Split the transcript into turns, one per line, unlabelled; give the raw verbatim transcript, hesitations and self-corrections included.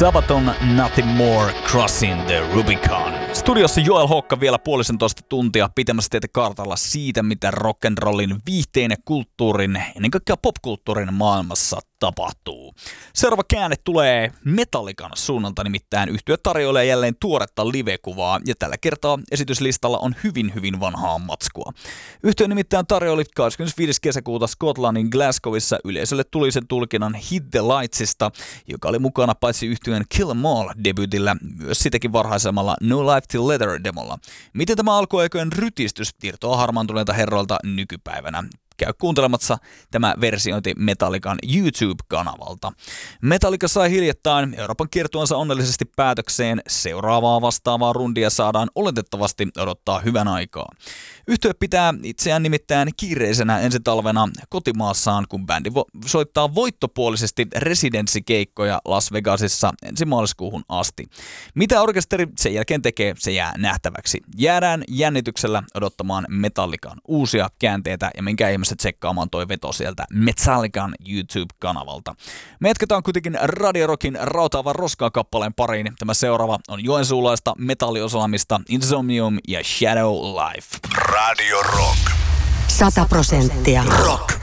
Sabaton Nothing More Crossing the Rubicon. Studiossa Joel Hokka vielä puolisentoista tuntia pitämässä teitä kartalla siitä, mitä rock'n'rollin, viihteen ja kulttuurin, ennen kaikkea popkulttuurin maailmassa tapahtuu. Seuraava käänne tulee Metallican suunnalta, nimittäin yhtye tarjoilee jälleen tuoretta livekuvaa, ja tällä kertaa esityslistalla on hyvin hyvin vanhaa matskua. Yhtye nimittäin tarjoili kahdeskymmenesviides kesäkuuta Skotlannin Glasgowissa yleisölle tulisen tulkinnan Hit the Lightsista, joka oli mukana paitsi yhtyeen Kill 'Em All-debyytillä, myös sitäkin varhaisemmalla No Life Till Leather-demolla. Miten tämä alkuaikojen rytistys irtoaa harmaantuneilta herroilta nykypäivänä? Käy kuuntelemassa tämä versiointi Metallican YouTube-kanavalta. Metallica sai hiljattain Euroopan kiertueensa onnellisesti päätökseen. Seuraavaa vastaavaa rundia saadaan oletettavasti odottaa hyvän aikaa. Yhtye pitää itseään nimittäin kiireisenä ensi talvena kotimaassaan, kun bändi vo- soittaa voittopuolisesti residenssikeikkoja Las Vegasissa ensi maaliskuuhun asti. Mitä orkesteri sen jälkeen tekee, se jää nähtäväksi. Jäädään jännityksellä odottamaan Metallican uusia käänteitä ja minkä ihmiset tsekkaamaan toi veto sieltä Metallican YouTube-kanavalta. Me jatketaan kuitenkin Radio Rockin rautaavan roskaa-kappaleen pariin. Tämä seuraava on joensuulaista metalliosaamista Insomnium ja Shadow Life.
Radio Rock.
Sata prosenttia rock.